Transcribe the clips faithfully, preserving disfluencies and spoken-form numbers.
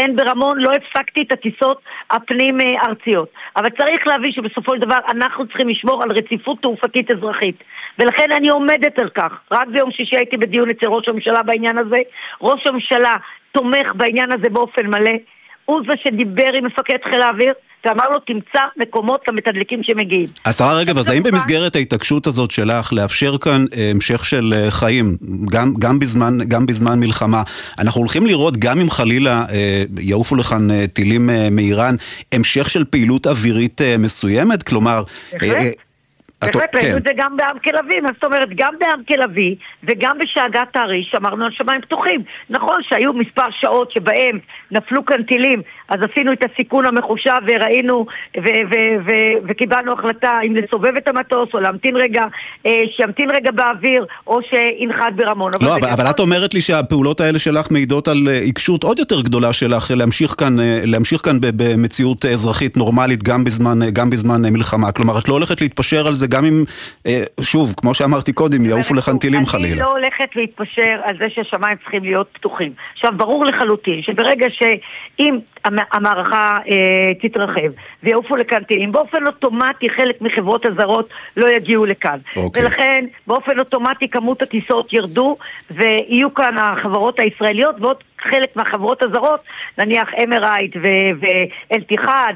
לכן ברמון לא הפסקתי את הטיסות הפנים ארציות. אבל צריך להבין שבסופו של דבר אנחנו צריכים לשמור על רציפות תעופתית אזרחית. ולכן אני עומדת על כך. רק ביום שישי הייתי בדיון אצל ראש הממשלה בעניין הזה. ראש הממשלה תומך בעניין הזה באופן מלא. הוא זה שדיבר עם מפקד חיל האוויר, ואמר לו, תמצא מקומות למתדלקים שמגיעים. השרה רגב, אז האם במסגרת ההתעקשות הזאת שלך לאפשר כאן המשך של חיים, גם, גם, בזמן, גם בזמן מלחמה, אנחנו הולכים לראות גם אם חלילה יעופו לכאן טילים מאיראן, המשך של פעילות אווירית מסוימת? כלומר... בהחלט, ראינו את זה גם בעם כלבי, זאת אומרת, גם בעם כלבי וגם בשאגת תאריש, אמרנו על שמיים פתוחים. נכון שהיו מספר שעות שבהם נפלו כאן טילים, אז עשינו את הסיכון המחושב וראינו וקיבלנו החלטה אם לסובב את המטוס או להמתין רגע, שימתין רגע באוויר או שינחת ברמון. לא, אבל את אומרת לי שהפעולות האלה שלך מעידות על עיקשות עוד יותר גדולה שלך להמשיך כאן במציאות אזרחית נורמלית גם בזמן מלחמה. כלומר, את לא הולכת להתפשר על זה גם אם, שוב, כמו שאמרתי קודם, יעופו לכאן טילים חלילה. אני לא הולכת להתפשר על זה שהשמיים צריכים להיות פתוחים. עכשיו, ברור לחלוטין שברגע שאם המערכה אה, תתרחב ויעופו לכאן טילים, באופן אוטומטי חלק מחברות הזרות לא יגיעו לכאן. Okay. ולכן, באופן אוטומטי כמות הטיסות ירדו, ויהיו כאן החברות הישראליות, ועוד חלק מהחברות הזרות, נניח אמרייט ואלתיחד,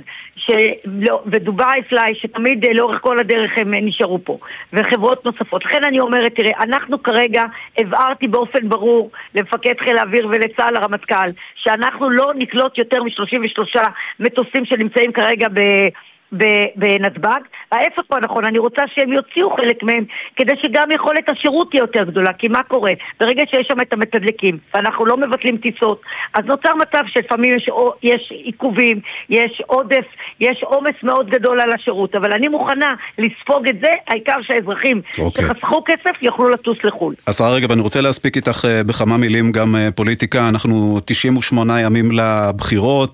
ודובאי פליי, שתמיד לאורך כל הדרך הם נשארו פה, וחברות נוספות. לכן אני אומרת, תראה, אנחנו כרגע הבהרתי באופן ברור למפקד חיל האוויר ולצה"ל הרמטכ"ל, שאנחנו לא נקלוט יותר מ-שלושים ושלושה מטוסים שנמצאים כרגע ב... בנתב"ג. ההפך פה נכון, אני רוצה שהם יוציאו חלק מהם כדי שגם יכולת השירות תהיה יותר גדולה, כי מה קורה? ברגע שיש שם את המתדלקים ואנחנו לא מבטלים טיסות, אז נוצר מצב שלפעמים יש, יש עיכובים, יש עודף, יש עומס מאוד גדול על השירות, אבל אני מוכנה לספוג את זה, העיקר שהאזרחים okay. שחסכו כסף יוכלו לטוס לחול. אז רגע, ואני רוצה להספיק איתך בכמה מילים גם פוליטיקה. אנחנו תשעים ושמונה ימים לבחירות,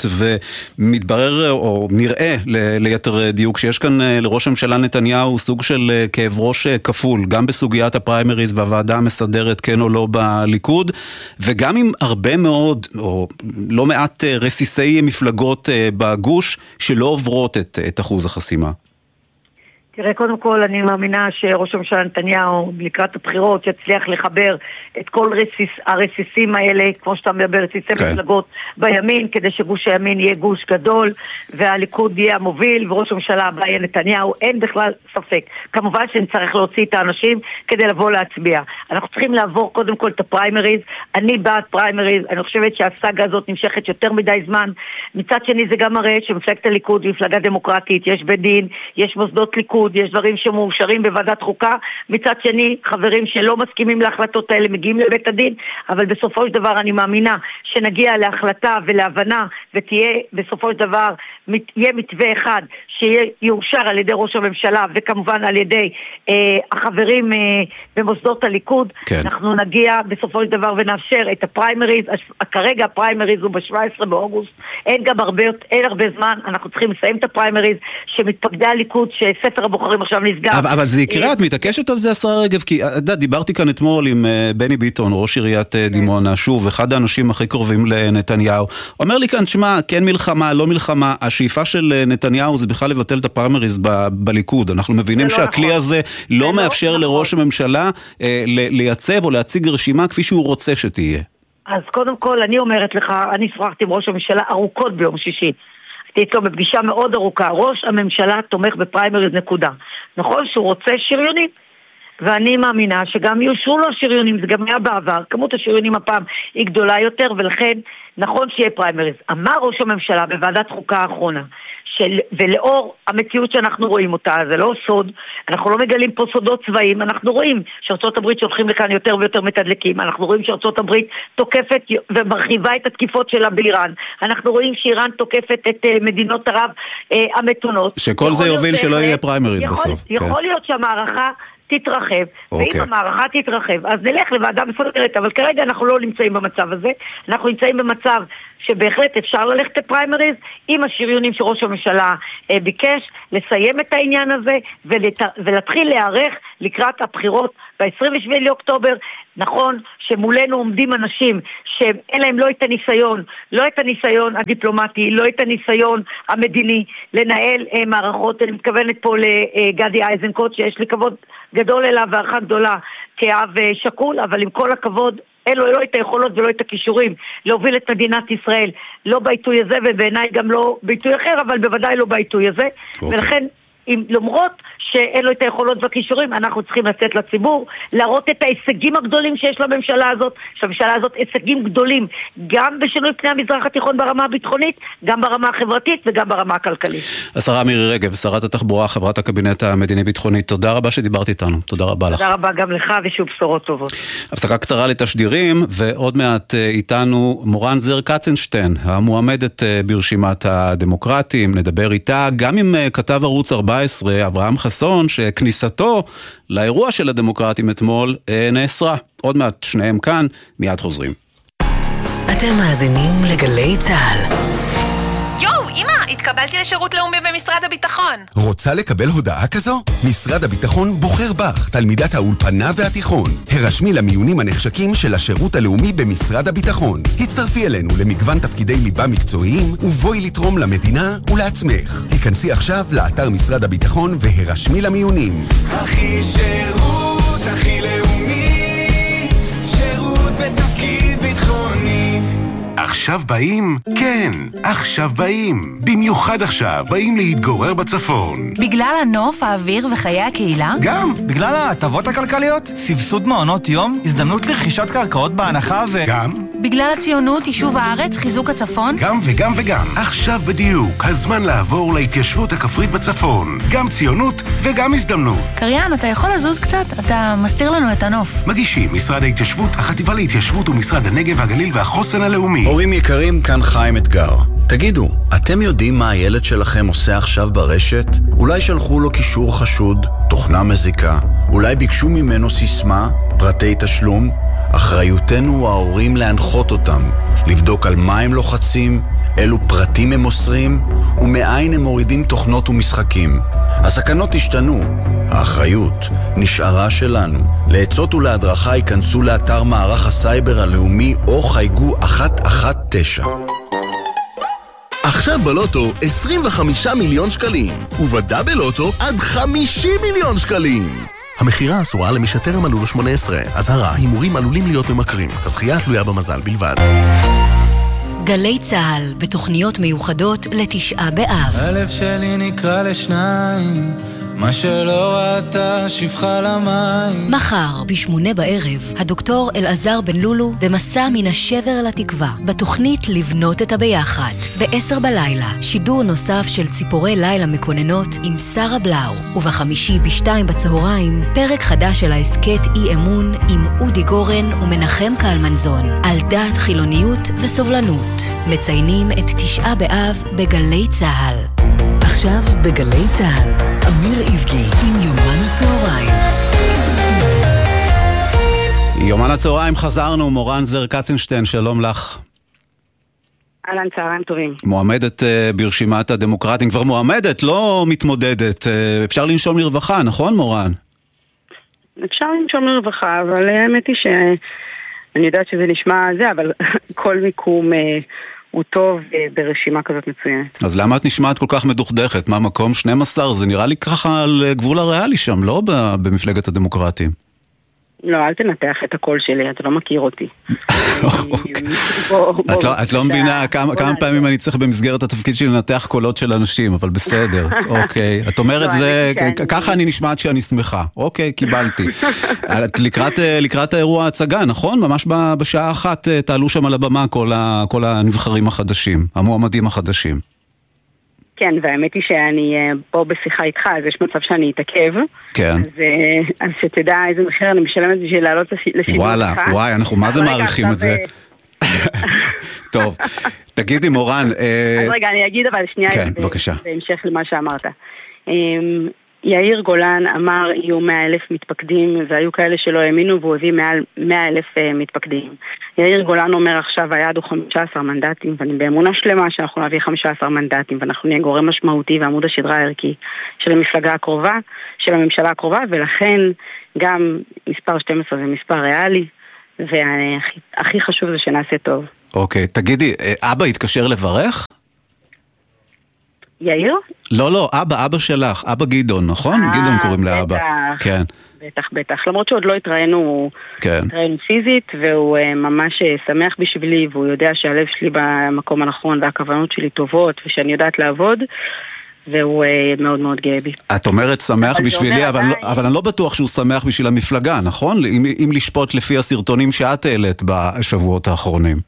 ומתברר או נראה ליתר דיוק שיש כאן לראש הממשלה נתניהו סוג של כאב ראש כפול, גם בסוגיית הפריימריז והוועדה המסדרת כן או לא בליכוד, וגם עם הרבה מאוד או לא מעט רסיסי מפלגות בגוש שלא עוברות את, את אחוז החסימה. תראה, קודם כל אני מאמינה שראש הממשלה נתניהו לקראת הבחירות יצליח לחבר את כל רסיס, הרסיסים האלה, כמו שאתה מדבר, רסיסי okay. מפלגות בימין, כדי שגוש הימין יהיה גוש גדול, והליכוד יהיה המוביל, וראש הממשלה הבא יהיה נתניהו, אין בכלל ספק. כמובן שנצטרך להוציא את האנשים כדי לבוא להצביע. אנחנו צריכים לעבור קודם כל את הפריימריז, אני בעד פריימריז, אני חושבת שהסאגה הזאת נמשכת יותר מדי זמן, מצד שני זה גם מראה שמפלגת הליכוד היא מפלגה דמוקרטית, יש בית דין, יש מוסדות ליכוד, יש דברים שמאושרים בוועדת חוקה, מצד שני חברים שלא מסכימים להחלטות האלה מגיעים לבית הדין, אבל בסופו של דבר אני מאמינה שנגיע להחלטה ולהבנה, ותהיה בסופו של דבר יהיה מתווה אחד שיאושר על ידי ראש הממשלה וכמובן על ידי אה, החברים אה, במוסדות הליכוד. כן. אנחנו נגיע בסופו של דבר ונאפשר את הפריימריז. כרגע הפריימריז הוא ב-שבעה עשר באוגוסט, אין גם הרבה, אין הרבה זמן, אנחנו צריכים לסיים את הפריימריז שמתפקדי הליכוד שספר הבוחרים עכשיו נסגר. אבל, אבל זה יקרה, את מתעקשת על זה השרה רגב, כי דיברתי כאן אתמול עם בני ביטון, ראש עיריית דימונה, שוב, אחד האנשים הכי קרובים לנתניהו, אומר לי כאן, שמה, כן מלחמה, לא מלחמה, השאיפה של נתניהו זה בכלל לבטל את הפריימריז ב- בליכוד. אנחנו מבינים שהכלי נכון. הזה לא מאפשר לא לראש נכון. הממשלה אה, לייצב או להציג רשימה כפי שהוא רוצה שתהיה. אז קודם כל אני אומרת לך, אני שוחחתי עם ראש הממשלה ארוכות ביום שישי. הייתי אצלו בפגישה מאוד ארוכה. ראש הממשלה תומך בפריימריז נקודה. נכון שהוא רוצה שריונים. ואני מאמינה שגם יושרו לו שריונים, זה גם היה בעבר, כמות השריונים הפעם היא גדולה יותר, ולכן נכון שיהיה פריימריז. אמר ראש הממשלה בוועדת חוקה האחרונה, של, ולאור המציאות שאנחנו רואים אותה, זה לא סוד, אנחנו לא מגלים פה סודות צבאיים, אנחנו רואים שארצות הברית שולחים לכאן יותר ויותר מתדלקים, אנחנו רואים שארצות הברית תוקפת ומרחיבה את התקיפות שלה באיראן, אנחנו רואים שאיראן תוקפת את uh, מדינות ערב uh, המתונות. שכל זה יוביל שלא יהיה פריימריז בסוף. יכול להיות שהמערכה תתרחב, ואם המערכה תתרחב, אז נלך לוועדה מסודרת, אבל כרגע אנחנו לא נמצאים במצב הזה, אנחנו נמצאים במצב שבהחלט אפשר ללכת לפריימריז, עם השריונים שראש הממשלה אה, ביקש, לסיים את העניין הזה, ולת... ולהתחיל להיערך לקראת הבחירות ב-עשרים ושבעה לאוקטובר, נכון שמולנו עומדים אנשים שאין להם לא את הניסיון, לא את הניסיון הדיפלומטי, לא את הניסיון המדיני לנהל אה, מערכות. אני מתכוונת פה לגדי איזנקוט, שיש לי כבוד גדול אליו והערכה גדולה כאב אה, שקול, אבל עם כל הכבוד אין לו לא את היכולות ולא את הכישורים להוביל את מדינת ישראל, לא בעיתוי הזה, ובעיניי גם לא בעיתוי אחר, אבל בוודאי לא בעיתוי הזה. Okay. ולכן, אם, למרות שאין לו את היכולות והכישורים, אנחנו צריכים לצאת לציבור, להראות את ההישגים הגדולים שיש לממשלה הזאת, שהממשלה הזאת הישגים גדולים, גם בשינוי פני המזרח התיכון ברמה הביטחונית, גם ברמה החברתית וגם ברמה הכלכלית. השרה מירי רגב, שרת התחבורה, חברת הקבינט המדיני-ביטחוני, תודה רבה שדיברת איתנו. תודה רבה לך. תודה רבה גם לך ושוב בשורות טובות. הפסקה קצרה לתשדירים, ועוד מעט איתנו מורן זר קצנשטיין, המועמדת ברשימת הדמוקרטים. נדבר איתה גם עם כתב ערוץ ארבע עשרה, אברהם חסון, שכניסתו לאירוע של הדמוקרטים אתמול נאסרה. עוד מעט שניהם כאן, מיד חוזרים. אתם מאזינים לגלי צהל. יואו, אמא, התקבלתי לשירות לאומי במשרד הביטחון. רוצה לקבל הודעה כזו? משרד הביטחון בוחר בך, תלמידת האולפנה והתיכון. הרשמי למיונים הנחשקים של השירות הלאומי במשרד הביטחון. הצטרפי אלינו למגוון תפקידי ליבה מקצועיים, ובואי לתרום למדינה ולעצמך. היכנסי עכשיו לאתר משרד הביטחון והרשמי למיונים. הכי שירות, הכי לאומי, שירות בתפקיד ביטחוני. עכשיו באים? כן, עכשיו באים. במיוחד עכשיו באים להתגורר בצפון. בגלל הנוף, האוויר וחיי הקהילה? גם. בגלל ההטבות הכלכליות, סבסוד מעונות יום, הזדמנות לרכישת קרקעות בהנחה ו... גם. בגלל הציונות, יישוב הארץ, חיזוק הצפון? גם וגם וגם. עכשיו בדיוק, הזמן לעבור להתיישבות הכפרית בצפון. גם ציונות וגם הזדמנות. קריין, אתה יכול לזוז קצת? אתה מסתיר לנו את הנוף. מגישים משרד ההתיישבות, החטיבה להתיישבות ומשרד הנגב, הגליל והחוסן הלאומי. הורים יקרים, כאן חיים אתגר. תגידו, אתם יודעים מה הילד שלכם עושה עכשיו ברשת? אולי שלחו לו קישור חשוד, תוכנה מזיקה, אולי ביקשו ממנו סיסמה, פרטי תשלום? אחריותנו ההורים להנחות אותם, לבדוק על מה הם לוחצים, אילו פרטים הם מוסרים, ומאין הם מורידים תוכנות ומשחקים. הסכנות השתנו, האחריות נשארה שלנו. לעצות ולהדרכה ייכנסו לאתר מערך הסייבר הלאומי או חייגו אחת אחת תשע. עכשיו בלוטו עשרים וחמישה מיליון שקלים, ובדאבל לוטו עד חמישים מיליון שקלים. המחירה אסורה למי שטרם מלאו לו שמונה עשרה. אזהרה, הימורים עלולים להיות ממכרים. הזכייה תלויה במזל בלבד. גלי צהל, בתוכניות מיוחדות לתשעה באב. הלב שלי נקרא לשניים, מה שלא ראתה שפחה למים. מחר בשמונה בערב, הדוקטור אלעזר בן לולו במסע מן השבר לתקווה, בתוכנית לבנות את הביחד. בעשר בלילה, שידור נוסף של ציפורי לילה מקוננות עם שרה בלאו. ובחמישי בשתיים בצהריים, פרק חדש של העסקת אי אמון עם אודי גורן ומנחם קלמנזון, על דעת חילוניות וסובלנות. מציינים את תשעה באב בגלי צהל. עכשיו בגלי צהל, אמיר איבגי עם יומן הצהריים. יומן הצהריים חזרנו, מורן זר קצנשטיין, שלום לך. אהלן, צהריים טובים. מועמדת uh, ברשימת הדמוקרטים, כבר מועמדת, לא מתמודדת. Uh, אפשר לנשום לרווחה, נכון מורן? אפשר לנשום לרווחה, אבל האמת היא שאני יודעת שזה נשמע זה, אבל כל מיקום... Uh, הוא טוב ברשימה כזאת מצוינת. אז למה את נשמעת כל כך מדוכדכת? מה מקום שנים עשר? זה נראה לי ככה על גבול הריאלי שם, לא במפלגת הדמוקרטים. לא, אל תנתח את הקול שלי, אתה לא מכיר אותי. את לא מבינה כמה פעמים אני צריך במסגרת התפקיד שלי לנתח קולות של אנשים, אבל בסדר, אוקיי. את אומרת זה, ככה אני נשמעת שאני שמחה. אוקיי, קיבלתי. לקראת האירוע ההצגה, נכון? ממש בשעה אחת תעלו שם על הבמה כל הנבחרים החדשים, המועמדים החדשים. כן, והאמת היא שאני פה בשיחה איתך, אז יש מצב שאני אתעכב. כן. אז, אז שתדע איזה מחיר אני משלמת בשביל לעלות לשידור. וואלה, וואי, אנחנו מה זה מעריכים את זה? טוב, תגידי מורן. אז רגע, אני אגיד אבל שנייה. כן, בבקשה. בהמשך למה שאמרת. יאיר גולן אמר יהיו מאה אלף מתפקדים, והיו כאלה שלא האמינו, והוא הביא מעל מאה אלף מתפקדים. יאיר גולן אומר עכשיו היעד הוא חמישה עשר מנדטים, ואני באמונה שלמה שאנחנו נביא חמישה עשר מנדטים, ואנחנו נהיה גורם משמעותי ועמוד השדרה הערכי של המפלגה הקרובה, של הממשלה הקרובה, ולכן גם מספר שתים עשרה זה מספר ריאלי, והכי חשוב זה שנעשה טוב. אוקיי, תגידי, אבא התקשר לברך? יאיר? לא, לא, אבא, אבא שלך, אבא גדעון, נכון? גדעון קוראים לאבא. כן. בטח, בטח. למרות שעוד לא התראינו, כן. התראינו פיזית, והוא ממש שמח בשבילי, והוא יודע שהלב שלי במקום הנכון, והכוונות שלי טובות, ושאני יודעת לעבוד, והוא מאוד מאוד גאה בי. את אומרת שמח בשבילי, אבל, לא, אבל אני לא בטוח שהוא שמח בשביל המפלגה, נכון? אם, אם לשפוט לפי הסרטונים שאת העלית בשבועות האחרונים.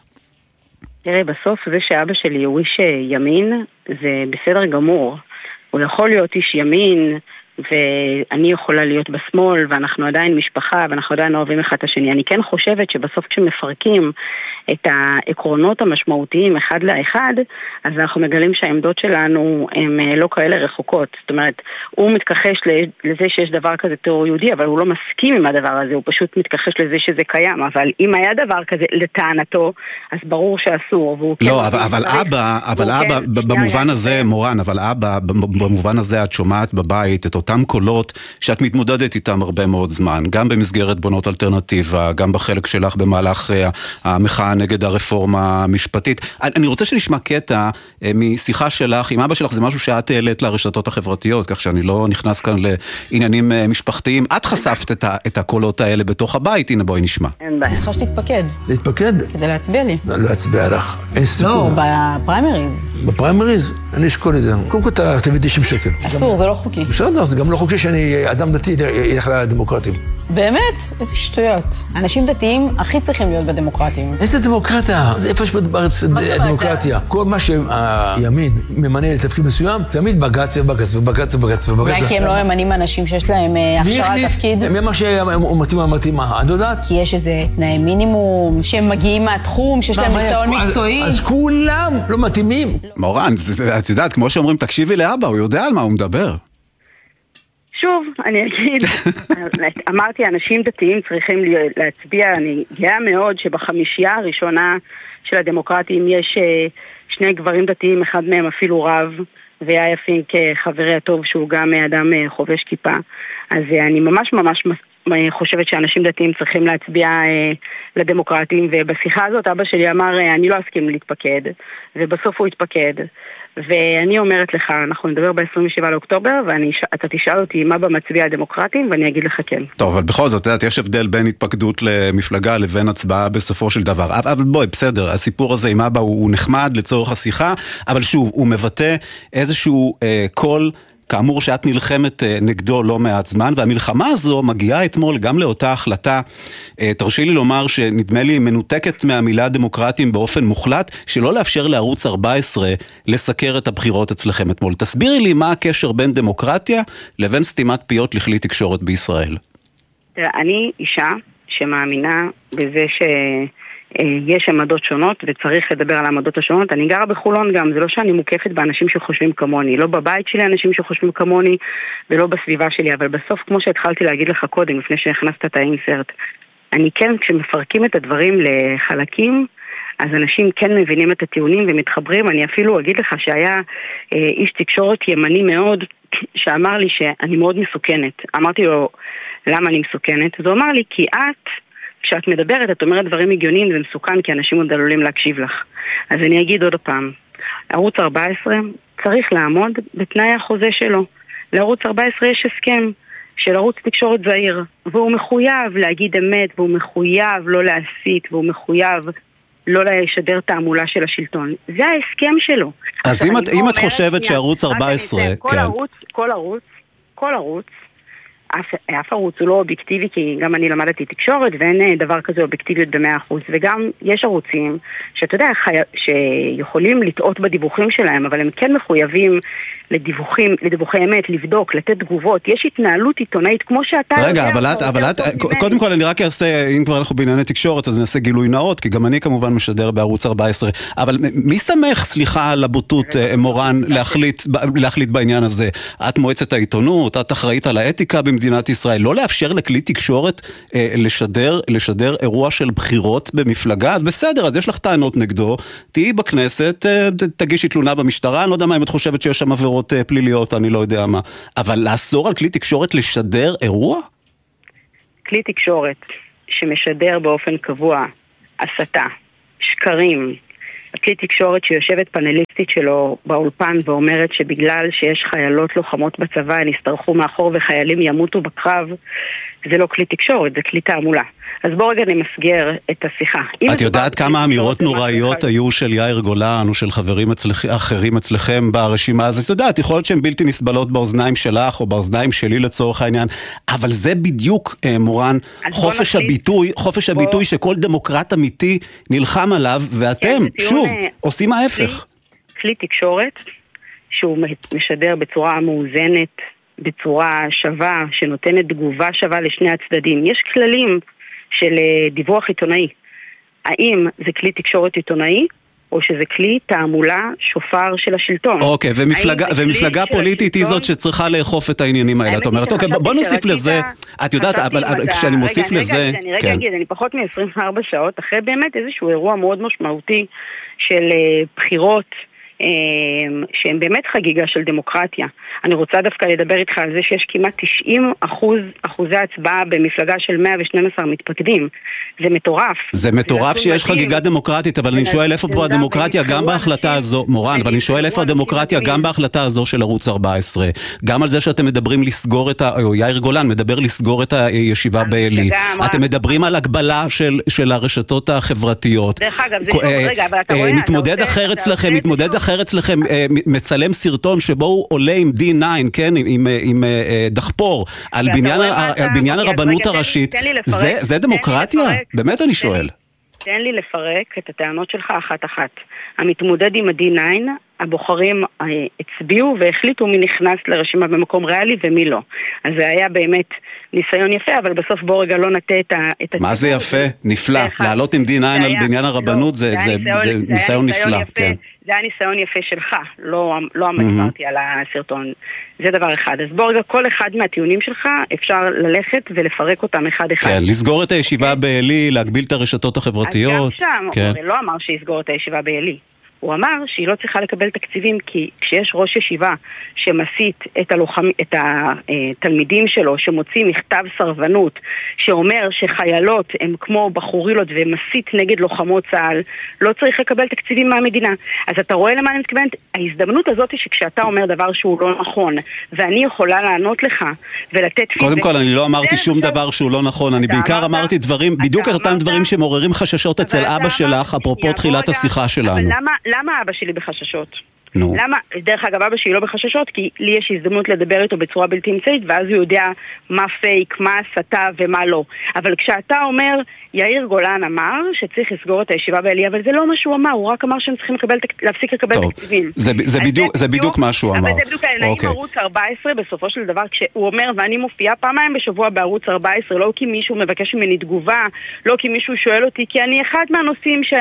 תראה, בסוף זה שאבא שלי הוא איש ימין, זה בסדר גמור. הוא יכול להיות איש ימין, ואני יכולה להיות בשמאל, ואנחנו עדיין משפחה, ואנחנו עדיין אוהבים אחד את השני. אני כן חושבת שבסוף כשמפרקים את העקרונות המשמעותיים אחד לאחד, אז אנחנו מגלים שהעמדות שלנו הן לא כאלה רחוקות. זאת אומרת, הוא מתכחש לזה שיש דבר כזה טרור יהודי, אבל הוא לא מסכים עם הדבר הזה, הוא פשוט מתכחש לזה שזה קיים. אבל אם היה דבר כזה לטענתו, אז ברור שאסור. לא, כן אבל, אבל אבא, אבל אבא, כן, במובן הזה, מורן, אבל אבא, במובן הזה את שומעת בבית את אותם קולות שאת מתמודדת איתם הרבה מאוד זמן, גם במסגרת בונות אלטרנטיבה, גם בחלק שלך במהלך המחאה נגד הרפורמה המשפטית. אני רוצה שנשמע קטע משיחה שלך עם אבא שלך, זה משהו שאת העלית לרשתות החברתיות, כך שאני לא נכנס כאן לעניינים משפחתיים. את חשפת את, ה, את הקולות האלה בתוך הבית, הנה בואי נשמע. אין בעיה. צריכה שתתפקד. להתפקד? כדי להצביע לי. לא, לא אצביע לך. אין סיכוי. לא, בפריימריז. בפריימריז? אני אשקול את זה. קודם כל תביא תשעים שקל. אסור, זה לא חוקי. בסדר, זה גם לא חוקי שאני אדם דתי ילך לדמוקרטים. באמת? איזה שטויות. אנשים דתיים הכי צריכים להיות בדמוקרטים. איזה דמוקרטיה? איפה יש בארץ דמוקרטיה? כל מה שהימין ממנה לתפקיד מסוים, תמיד בג"ץ ובג"ץ ובג"ץ ובג"ץ ובג"ץ. אולי כי הם לא ממנים אנשים שיש להם הכשרה לתפקיד? מה שהם מתאים מתאימה, את יודעת? כי יש איזה תנאי מינימום, שהם מגיעים מהתחום, שיש להם ניסיון מקצועי. אז כולם לא מתאימים. מורן, את יודעת, כמו שאומרים, תקשיבי לאבא, הוא יודע על מה הוא מדבר. שוב, אני אגיד, אמרתי, אנשים דתיים צריכים להצביע, אני גאה מאוד שבחמישייה הראשונה של הדמוקרטים יש שני גברים דתיים, אחד מהם אפילו רב, והיה פינק חברי הטוב שהוא גם אדם חובש כיפה. אז אני ממש ממש חושבת שאנשים דתיים צריכים להצביע לדמוקרטים, ובשיחה הזאת אבא שלי אמר, אני לא אסכים להתפקד, ובסוף הוא התפקד. ואני אומרת לך, אנחנו נדבר ב-עשרים ושבעה לאוקטובר, ואתה תשאל אותי מה במצביע הדמוקרטים, ואני אגיד לך כן. טוב, אבל בכל זאת, יודעת, יש הבדל בין התפקדות למפלגה לבין הצבעה בסופו של דבר. אבל בואי, בסדר, הסיפור הזה עם אבא הוא נחמד לצורך השיחה, אבל שוב, הוא מבטא איזשהו אה, קול, כאמור שאת נלחמת נגדו לא מעט זמן, והמלחמה הזו מגיעה אתמול גם לאותה החלטה, תרשי לי לומר שנדמה לי מנותקת מהמילה דמוקרטים באופן מוחלט, שלא לאפשר לערוץ ארבע עשרה לסקר את הבחירות אצלכם אתמול. תסבירי לי מה הקשר בין דמוקרטיה לבין סתימת פיות לכלי תקשורת בישראל. אני אישה שמאמינה בזה ש... יש עמדות שונות וצריך לדבר על העמדות השונות. אני גרה בחולון גם, זה לא שאני מוקפת באנשים שחושבים כמוני, לא בבית שלי אנשים שחושבים כמוני ולא בסביבה שלי, אבל בסוף כמו שהתחלתי להגיד לך קודם לפני שהכנסת את האינסרט, אני כן, כשמפרקים את הדברים לחלקים, אז אנשים כן מבינים את הטיעונים ומתחברים. אני אפילו אגיד לך שהיה אה, איש תקשורת ימני מאוד שאמר לי שאני מאוד מסוכנת. אמרתי לו למה אני מסוכנת? אז הוא אמר לי כי את כשאת מדברת, את אומרת דברים הגיוניים, זה מסוכן, כי אנשים עוד עלולים להקשיב לך. אז אני אגיד עוד פעם, ערוץ ארבע עשרה צריך לעמוד בתנאי החוזה שלו. לערוץ ארבע עשרה יש הסכם של ערוץ תקשורת זהיר, והוא מחויב להגיד אמת, והוא מחויב לא להסית, והוא מחויב לא לשדר תעמולה של השלטון. זה ההסכם שלו. אז אם את, אם את חושבת שערוץ ארבע עשרה... כל ערוץ, כל ערוץ, כל ערוץ, אף, אף ערוץ הוא לא אובייקטיבי, כי גם אני למדתי תקשורת ואין דבר כזה אובייקטיביות במאה אחוז, וגם יש ערוצים שאתה יודע חי... שיכולים לטעות בדיווחים שלהם, אבל הם כן מחויבים לדיווחים, לדיווחי אמת, לבדוק, לתת תגובות. יש התנהלות עיתונאית כמו שאתה... רגע, אבל את, אבל את, קודם כל אני רק אעשה, אם כבר אנחנו בענייני תקשורת, אז נעשה גילוי נאות, כי גם אני כמובן משדר בערוץ ארבע עשרה, אבל מי סמך, סליחה על הבוטות, מורן, להחליט, להחליט בעניין הזה? את מועצת העיתונות, את אחראית על האתיקה במדינת ישראל, לא לאפשר לכלי תקשורת לשדר, לשדר אירוע של בחירות במפלגה? אז בסדר, אז יש לך טענות נגדו, תהיי בכנסת, תגישי תלונה במשטרה, אני לא יודע מה אם את חושבת שיש שם עבירות פליליות, אני לא יודע מה. אבל לאסור על כלי תקשורת לשדר אירוע? כלי תקשורת שמשדר באופן קבוע הסתה, שקרים, הכלי תקשורת שיושבת פאנליסטית שלו באולפן ואומרת שבגלל שיש חיילות לוחמות בצבא הן יסתרחו מאחור וחיילים ימותו בקרב, זה לא כלי תקשורת, זה כלי תעמולה. אז בואו רגע נמסגר את השיחה. את יודעת כמה אמירות נוראיות היו של יאיר גולן או של חברים אחרים אצלכם ברשימה הזאת? את יודעת, יכול להיות שהן בלתי נסבלות באוזניים שלך או באוזניים שלי לצורך העניין, אבל זה בדיוק, מורן, חופש הביטוי, חופש הביטוי שכל דמוקרט אמיתי נלחם עליו, ואתם, שוב, עושים ההפך. כלי תקשורת שהוא משדר בצורה מאוזנת, בצורה שווה, שנותנת תגובה שווה לשני הצדדים. יש כללים של דיווח עיתונאי. האם זה כלי תקשורת עיתונאי, או שזה כלי תעמולה שופר של השלטון? אוקיי, ומפלגה, ומפלגה פוליטית היא זאת שצריכה לאכוף את העניינים האלה. את אומרת, אוקיי, בוא נוסיף לזה, את יודעת, אבל כשאני מוסיף לזה... אני רגע אגיד, אני פחות מ-עשרים וארבע שעות, אחרי באמת איזשהו אירוע מאוד משמעותי של בחירות, שהם באמת חגיגה של דמוקרטיה. אני רוצה דווקא לדבר איתך על זה שיש כמעט תשעים אחוז אחוזי הצבעה במפלגה של מאה ושנים עשר מתפקדים. זה מטורף. זה מטורף שיש חגיגה דמוקרטית, אבל אני שואל איפה פה הדמוקרטיה גם בהחלטה הזו, מורן, אבל אני שואל איפה הדמוקרטיה גם בהחלטה הזו של ערוץ ארבע עשרה. גם על זה שאתם מדברים לסגור את ה... או יאיר גולן מדבר לסגור את הישיבה בעלי. אתם מדברים על הגבלה של הרשתות החברתיות. דרך אגב, זה שוב, רגע, אבל אתה רואה... מתמודד אחר אצלכם, מתמודד אחר אצלכם, מצלם סרטון שבו הוא עולה עם די ניין, כן, עם דחפור, על בניין הרבנות הראשית. זה דמוקרטיה? באמת אני שואל. תן לי לפרק את הטענות שלך אחת אחת. המתמודד עם ה-די ניין, הבוחרים הצביעו והחליטו מי נכנס לרשימה במקום ריאלי ומי לא. אז זה היה באמת ניסיון יפה, אבל בסוף בוא רגע לא נטה את ה... מה זה יפה? נפלא. לעלות עם די ניין על בניין הרבנות זה ניסיון נפלא. זה היה ניסיון יפה שלך, לא אמרתי על הסרטון. זה דבר אחד. אז בוא רגע, כל אחד מהטיעונים שלך אפשר ללכת ולפרק אותם אחד אחד. כן, לסגור את הישיבה בעלי, להגביל את הרשתות החברתיות. אז גם שם, הוא לא אמר שיסגור את הישיבה בעלי. הוא אמר שהיא לא צריכה לקבל תקציבים, כי כשיש ראש ישיבה שמסית את, הלוחמ... את התלמידים שלו, שמוציא מכתב סרבנות, שאומר שחיילות הם כמו בחורילות ומסית נגד לוחמות צה"ל, לא צריך לקבל תקציבים מהמדינה. אז אתה רואה למה אני מתכוונת? ההזדמנות הזאת היא שכשאתה אומר דבר שהוא לא נכון, ואני יכולה לענות לך ולתת... קודם כל, אני לא אמרתי שום דבר שהוא לא נכון, אני בעיקר אמרתי דברים, בדיוק את אותם דברים שמעוררים חששות אצל אבא שלך, אפרופו תחילת השיחה שלנו. למה אבא שלי בחששות? No. למה? דרך אגב, אבא שלי לא בחששות, כי לי יש הזדמנות לדבר איתו בצורה בלתי אמצעית, ואז הוא יודע מה פייק, מה הסתה ומה לא. אבל כשאתה אומר, יאיר גולן אמר שצריך לסגור את הישיבה בעלי, אבל זה לא מה שהוא אמר, הוא רק אמר שהם צריכים לקבל, להפסיק לקבל טוב. תקציבים. זה, זה, בדיוק, זה בדיוק מה שהוא אמר. אבל זה בדיוק העיניים okay. ערוץ ארבע עשרה בסופו של דבר, כשהוא אומר, ואני מופיעה פעמיים בשבוע בערוץ ארבע עשרה, לא כי מישהו מבקש ממני תגובה, לא כי מישהו שואל אותי, כי אני אחד מהנושאים ש...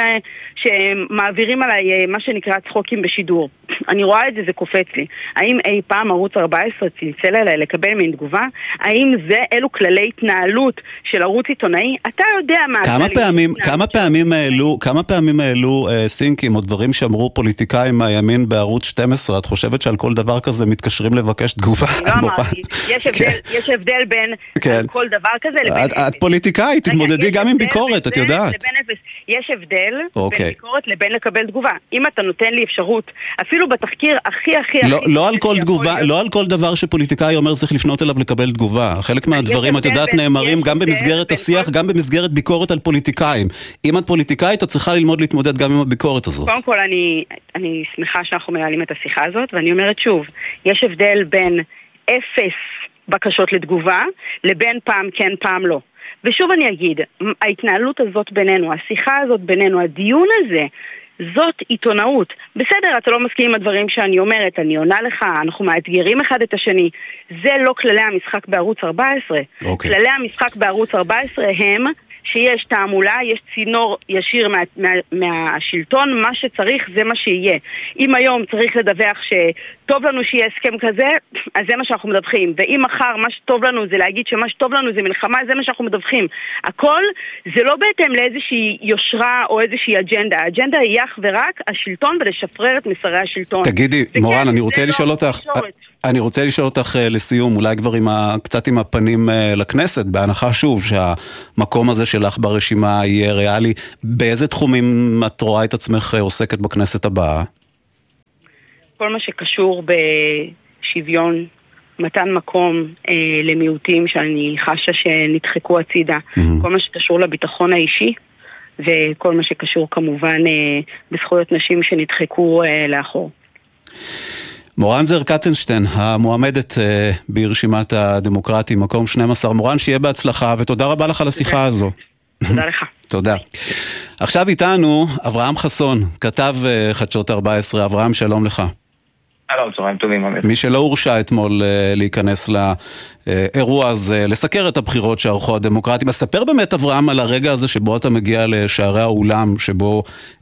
שמעבירים עליי מה שנקרא צחוקים בשידור. אני רואה את זה, זה קופץ לי. האם אי פעם ערוץ ארבע עשרה צלצל אליי לקבל מן תגובה? האם זה אלו כללי התנהלות של ערוץ עיתונאי? אתה יודע מה... כמה פעמים, כמה פעמים העלו, כמה פעמים העלו אה, סינקים או דברים שאמרו פוליטיקאים מהימין בערוץ שתים עשרה? את חושבת שעל כל דבר כזה מתקשרים לבקש תגובה? לא אמרתי. יש הבדל, יש הבדל בין כן. כל דבר כזה לבין... את, את פוליטיקאית, תתמודדי גם עם ביקורת, את יודעת. יש הבדל okay. בין ביקורת לבין לקבל תגובה. אם אתה נותן לי אפשרות, אפילו בתחקיר הכי הכי לא, הכי... לא על כל תגובה, לא על כל דבר שפוליטיקאי אומר צריך לפנות אליו לקבל תגובה. חלק מהדברים, את יודעת, נאמרים גם במסגרת השיח, גם במסגרת ביקורת על פוליטיקאים. אם את פוליטיקאית, את צריכה ללמוד להתמודד גם עם הביקורת הזאת. קודם כל, אני, אני שמחה שאנחנו מנהלים את השיחה הזאת, ואני אומרת שוב, יש הבדל בין אפס בקשות לתגובה, לבין פעם כן, פעם לא. ושוב אני אגיד, ההתנהלות הזאת בינינו, השיחה הזאת בינינו, הדיון הזה, זאת עיתונאות. בסדר, אתה לא מסכים עם הדברים שאני אומרת, אני עונה לך, אנחנו מאתגרים אחד את השני. זה לא כללי המשחק בערוץ ארבע עשרה. Okay. כללי המשחק בערוץ ארבע עשרה הם שיש תעמולה, יש צינור ישיר מה, מה, מהשלטון, מה שצריך זה מה שיהיה. אם היום צריך לדווח שטוב לנו שיהיה הסכם כזה, אז זה מה שאנחנו מדווחים. ואם מחר מה שטוב לנו זה להגיד שמה שטוב לנו זה מלחמה, זה מה שאנחנו מדווחים. הכל זה לא בהתאם לאיזושהי יושרה או איזושהי אג'נדה. האג'נדה היא אך ורק השלטון ולשפרר את מסרי השלטון. תגידי, מורן, אני רוצה לשאול אותך... אני רוצה לשאול אותך לסיום, אולי כבר עם ה, קצת עם הפנים לכנסת, בהנחה שוב שהמקום הזה שלך ברשימה יהיה ריאלי, באיזה תחומים את רואה את עצמך עוסקת בכנסת הבאה? כל מה שקשור בשוויון, מתן מקום אה, למיעוטים שאני חשה שנדחקו הצידה, mm-hmm. כל מה שקשור לביטחון האישי, וכל מה שקשור כמובן אה, בזכויות נשים שנדחקו אה, לאחור. מורן זר קטנשטיין, המועמדת אה, ברשימת הדמוקרטים, מקום שנים עשר. מורן, שיהיה בהצלחה, ותודה רבה לך על השיחה הזו. תודה לך. תודה. עכשיו איתנו אברהם חסון, כתב אה, חדשות ארבע עשרה. אברהם, שלום לך. שלום, צהריים טובים. מי שלא הורשע אתמול להיכנס לאירוע הזה, לסקר את הבחירות שערכו הדמוקרטים. אספר באמת, אברהם, על הרגע הזה שבו אתה מגיע לשערי האולם, שבו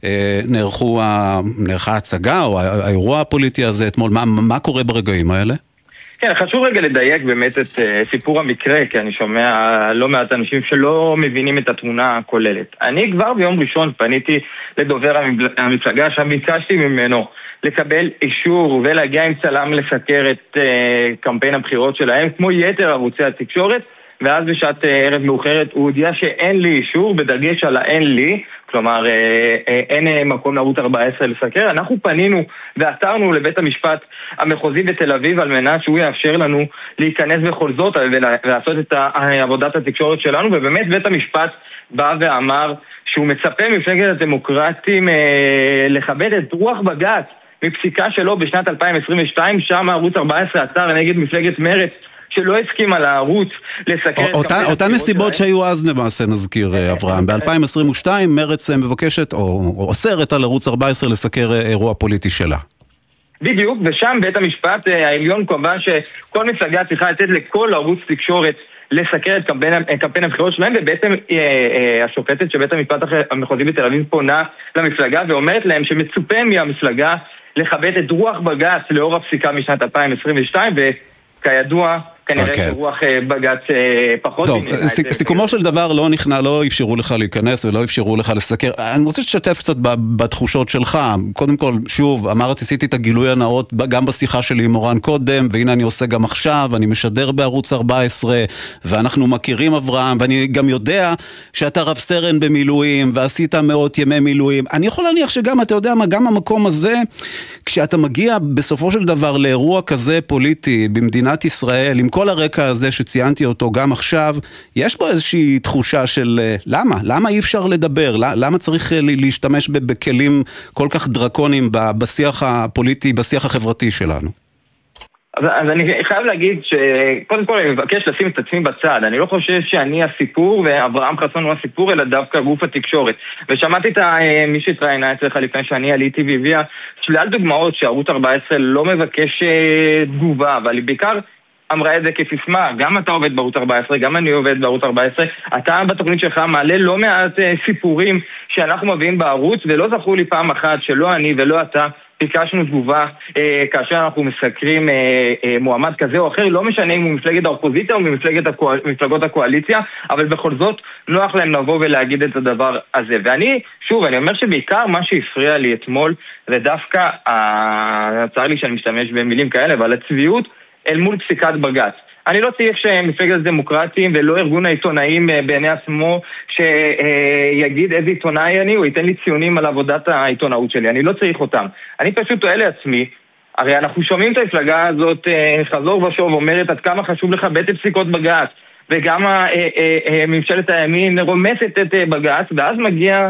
נערכו, נערכה ההצגה או האירוע הפוליטי הזה אתמול. מה, מה קורה ברגעים האלה? כן, חשוב רגע לדייק באמת את סיפור המקרה, כי אני שומע לא מעט אנשים שלא מבינים את התמונה הכוללת. אני כבר ביום ראשון פניתי לדובר המפלגה, שם ביקשתי ממנו לקבל אישור ולהגיע עם צלם לסקר את uh, קמפיין הבחירות שלהם, כמו יתר ערוצי התקשורת, ואז בשעת uh, ערב מאוחרת הוא הודיע שאין לי אישור, בדגש על האין לי, כלומר uh, uh, אין uh, מקום לערוץ ארבע עשרה לסקר. אנחנו פנינו ועתרנו לבית המשפט המחוזי בתל אביב על מנת שהוא יאפשר לנו להיכנס בכל זאת ולעשות את עבודת התקשורת שלנו, ובאמת בית המשפט בא ואמר שהוא מצפה מפלגת הדמוקרטים אה, לכבד את רוח בג"ץ מפסיקה שלו בשנת אלפיים עשרים ושתיים, שם ערוץ ארבע עשרה עצר נגד מפלגת מרצ שלא הסכים על הערוץ לסקר את אותן, אותן נסיבות שהיו אז למעשה, נזכיר אברהם. ב-אלפיים עשרים ושתיים מרצ מבקשת או אוסרת על ערוץ ארבע עשרה לסקר אירוע פוליטי שלה. בדיוק, ושם בית המשפט העליון קבע שכל מפלגה צריכה לתת לכל ערוץ תקשורת לסקר את קמפיין, קמפיין הבחירות שלהם, ובעצם אה, אה, השופטת שבית המשפט המחוזי בתל אביב פונה למפלגה ואומרת להם שמצופה מהמפלגה לכבד את רוח בג"ץ לאור הפסיקה משנת אלפיים עשרים ושתיים, וכידוע כנראה okay. רוח בג"ץ פחות. טוב, סיכומו של דבר לא נכנע, לא אפשרו לך להיכנס ולא אפשרו לך לסקר. אני רוצה שתשתף קצת בתחושות שלך. קודם כל, שוב, אמרת, עשיתי את הגילוי הנאות גם בשיחה שלי עם מורן קודם, והנה אני עושה גם עכשיו, אני משדר בערוץ ארבע עשרה, ואנחנו מכירים אברהם, ואני גם יודע שאתה רב סרן במילואים, ועשית מאות ימי מילואים. אני יכול להניח שגם, אתה יודע מה, גם המקום הזה, כשאתה מגיע בסופו של דבר לאירוע כזה פוליטי במדינת ישראל, עם כל הרקע הזה שציינתי אותו גם עכשיו, יש בו איזושהי תחושה של למה? למה אי אפשר לדבר? למה צריך להשתמש בכלים כל כך דרקוניים בשיח הפוליטי, בשיח החברתי שלנו? אז, אז אני חייב להגיד שקודם כל אני מבקש לשים את עצמי בצד. אני לא חושב שאני הסיפור ואברהם חסון הוא הסיפור, אלא דווקא גוף התקשורת. ושמעתי את מי שהתראיינה אצלך לפני שאני עליתי והביאה שלל דוגמאות שערוץ ארבע עשרה לא מבקש תגובה, אבל בעיקר אמרה את זה כסיסמה. גם אתה עובד בערוץ ארבע עשרה, גם אני עובד בערוץ ארבע עשרה. אתה בתוכנית שלך מעלה לא מעט סיפורים שאנחנו מביאים בערוץ, ולא זכרו לי פעם אחת שלא אני ולא אתה ביקשנו תגובה אה, כאשר אנחנו מסקרים אה, אה, מועמד כזה או אחר, לא משנה אם הוא מפלגת האופוזיציה או ממפלגת הקואל, מפלגות הקואליציה, אבל בכל זאת נוח להם לבוא ולהגיד את הדבר הזה. ואני, שוב, אני אומר שבעיקר מה שהפריע לי אתמול זה דווקא, אה, צר לי שאני משתמש במילים כאלה, אבל הצביעות אל מול פסיקת בג"ץ. אני לא צריך שמפלגת דמוקרטים ולא ארגון העיתונאים בעיני עצמו שיגיד איזה עיתונאי אני, או ייתן לי ציונים על עבודת העיתונאות שלי. אני לא צריך אותם. אני פשוט טועה לעצמי. הרי אנחנו שומעים את המפלגה הזאת חזור ושוב אומרת עד כמה חשוב לכבד את פסיקות בג"ץ, וגם ממשלת הימין רומסת את בג"ץ, ואז מגיע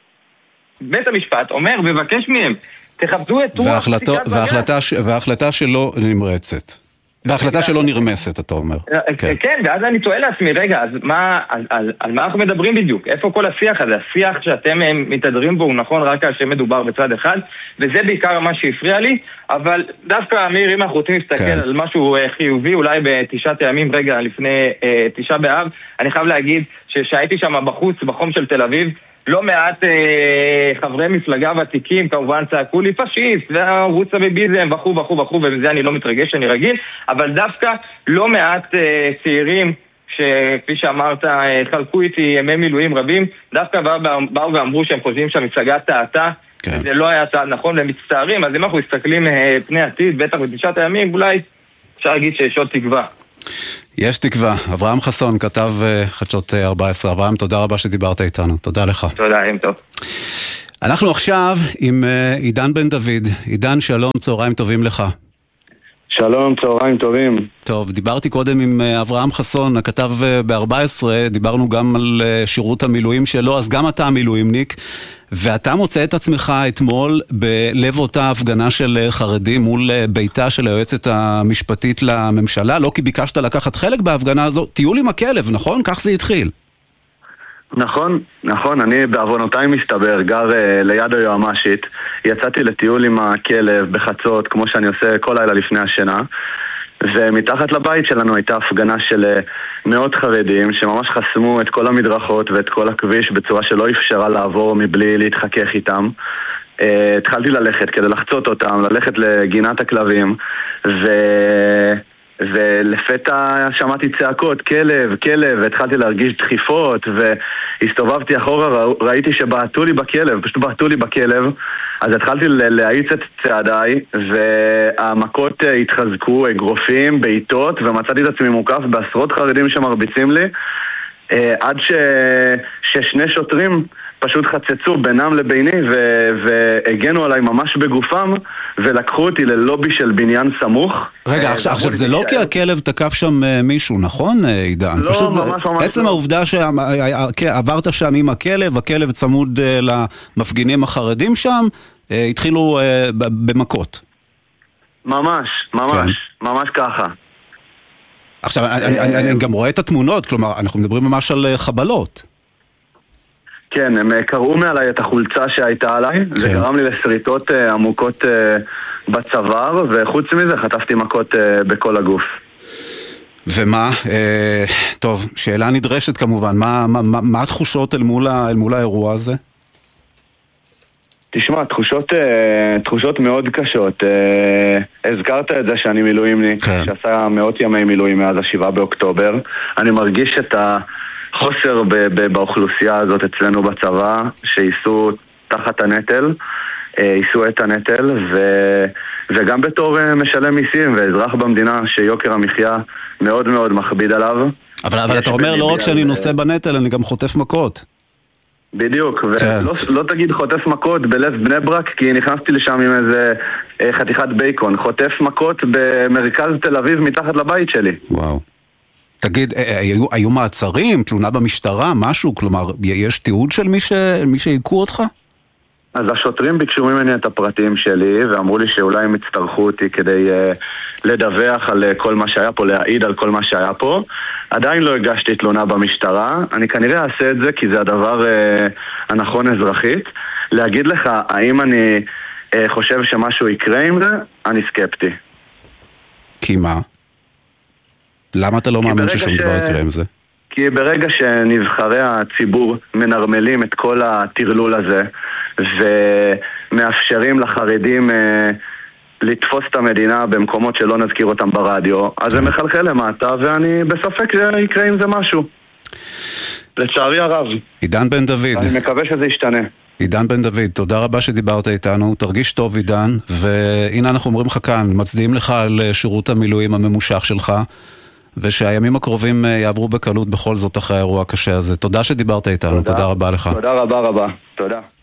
בית המשפט, אומר, מבקש מהם, תכבדו את רוח פסיקת בג"ץ. וההחלטה שלו נמרצת. וההחלטה שלא נרמסת, אתה אומר. כן, כן, ואז אני טועה לעצמי, רגע, אז מה, על, על, על מה אנחנו מדברים בדיוק? איפה כל השיח הזה? השיח שאתם מתהדרים בו הוא נכון רק כאשר מדובר בצד אחד, וזה בעיקר מה שהפריע לי, אבל דווקא, אמיר, אם אנחנו רוצים להסתכל כן. על משהו חיובי, אולי בתשעת הימים, רגע, לפני אה, תשעה באב, אני חייב להגיד ששהייתי שם בחוץ, בחום של תל אביב, לא מעט אה, חברי מפלגה ותיקים כמובן צעקו לי פשיסט והערוץ הביביזם וכו' וכו' וכו', ובזה אני לא מתרגש, אני רגיל, אבל דווקא לא מעט אה, צעירים שכפי שאמרת אה, חלקו איתי ימי מילואים רבים, דווקא באו, באו ואמרו שהם חושבים שהמפלגה טעתה, כן. זה לא היה צעד נכון ומצטערים. אז אם אנחנו מסתכלים אה, פני עתיד, בטח בתשעת הימים, אולי אפשר להגיד שיש עוד תקווה. יש תקווה. אברהם חסון, כתב חדשות ארבע עשרה. אברהם, תודה רבה שדיברת איתנו. תודה לך. תודה, יום טוב. אנחנו עכשיו עם עידן בן דוד. עידן, שלום, צהריים טובים לך. שלום, צהריים טובים. טוב, דיברתי קודם עם אברהם חסון, הכתב ב-ארבע עשרה, דיברנו גם על שירות המילואים שלו, אז גם אתה מילואימניק, ואתה מוצא את עצמך אתמול בלב אותה הפגנה של חרדים מול ביתה של היועצת המשפטית לממשלה, לא כי ביקשת לקחת חלק בהפגנה הזו, טיול עם הכלב, נכון? כך זה התחיל. נכון, נכון, אני בעוונותיי מסתבר, גר uh, ליד היועמ"שית, יצאתי לטיול עם הכלב בחצות, כמו שאני עושה כל לילה לפני השינה, ומתחת לבית שלנו הייתה הפגנה של uh, מאות חרדים, שממש חסמו את כל המדרכות ואת כל הכביש בצורה שלא אפשרה לעבור מבלי להתחכך איתם. Uh, התחלתי ללכת כדי לחצות אותם, ללכת לגינת הכלבים, ו... ולפתע שמעתי צעקות, כלב, כלב, והתחלתי להרגיש דחיפות, והסתובבתי אחורה, ראיתי שבעטו לי בכלב, פשוט בעטו לי בכלב, אז התחלתי להאיץ את צעדיי, והמכות התחזקו, אגרופים, בעיטות, ומצאתי את עצמי מוקף בעשרות חרדים שמרביצים לי, עד ש... ששני שוטרים פשוט חצצו בינם לביני והגנו עליי ממש בגופם ולקחו אותי ללובי של בניין סמוך. רגע, עכשיו, עכשיו זה לא כי הכלב תקף שם מישהו, נכון, עידן? לא, פשוט ממש ממש עצם העובדה שעברת שם עם הכלב, הכלב צמוד למפגינים החרדים שם, התחילו במכות. ממש, ממש, ממש ככה. עכשיו, אני גם רואה את התמונות, כלומר, אנחנו מדברים ממש על חבלות. כן, הם קראו מעליי את החולצה שהייתה עליי, זה גרם לי לסריטות עמוקות בצוואר, וחוץ מזה חטפתי מכות בכל הגוף. ומה? טוב, שאלה נדרשת כמובן, מה התחושות אל מול האירוע הזה? תשמע, תחושות, תחושות מאוד קשות. הזכרת את זה שאני מילואימניק, שעשה מאות ימי מילואים מאז השבעה באוקטובר. אני מרגיש את החוסר באוכלוסייה הזאת אצלנו בצבא, שייסו תחת הנטל, ייסו את הנטל, ו... וגם בתור משלם מיסים ואזרח במדינה שיוקר המחיה מאוד מאוד מכביד עליו. אבל, אבל אתה אומר לא רק שאני נושא בנטל, אני גם חוטף מכות. בדיוק, ולא לא תגיד חוטף מכות בלב בני ברק, כי נכנסתי לשם עם איזה חתיכת בייקון. חוטף מכות במרכז תל אביב מתחת לבית שלי. וואו. תגיד, היו, היו מעצרים, תלונה במשטרה, משהו? כלומר, יש תיעוד של מי, ש... מי שהיכו אותך? אז השוטרים ביקשו ממני את הפרטים שלי, ואמרו לי שאולי הם יצטרכו אותי כדי uh, לדווח על uh, כל מה שהיה פה, להעיד על כל מה שהיה פה. עדיין לא הגשתי תלונה במשטרה, אני כנראה אעשה את זה כי זה הדבר uh, הנכון אזרחית. להגיד לך, האם אני uh, חושב שמשהו יקרה עם זה? אני סקפטי. כי מה? למה אתה לא מאמין ששום ש... דבר יקרה עם זה? כי ברגע שנבחרי הציבור מנרמלים את כל התרלול הזה ומאפשרים לחרדים אה, לתפוס את המדינה במקומות שלא נזכיר אותם ברדיו, אז זה מחלחל למטה, ואני בספק שיקרה עם זה משהו. לצערי הרב. עידן בן דוד. אני מקווה שזה ישתנה. עידן בן דוד, תודה רבה שדיברת איתנו, תרגיש טוב עידן, והנה אנחנו אומרים לך כאן, מצדיעים לך על שירות המילואים הממושך שלך, ושהימים הקרובים יעברו בקלות בכל זאת אחרי האירוע הקשה הזה. תודה שדיברת איתנו, תודה, תודה רבה לך. תודה רבה רבה, תודה.